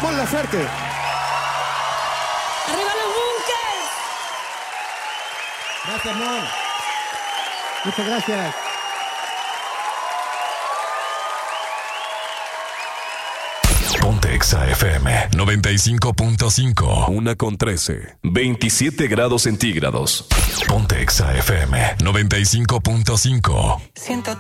Mon Laferte. ¡Arriba los bunkers! Gracias, Mon. Muchas gracias. Ponte Exa FM 95.5. 1:13. 27 grados centígrados. Ponte Exa FM 95.5. Siento